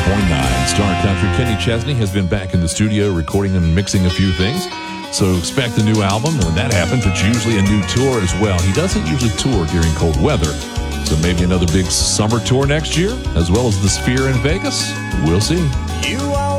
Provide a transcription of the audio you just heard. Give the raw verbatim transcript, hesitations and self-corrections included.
point nine. Star Country Kenny Chesney has been back in the studio recording and mixing a few things. So expect a new album. When that happens, it's usually a new tour as well. He doesn't usually tour during cold weather. So maybe another big summer tour next year, as well as the Sphere in Vegas. We'll see. You